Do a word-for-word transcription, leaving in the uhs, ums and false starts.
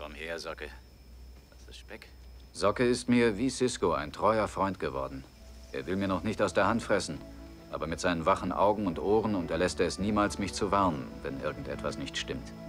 Komm her, Socke. Das ist Speck. Socke ist mir wie Cisco ein treuer Freund geworden. Er will mir noch nicht aus der Hand fressen. Aber mit seinen wachen Augen und Ohren unterlässt er es niemals, mich zu warnen, wenn irgendetwas nicht stimmt.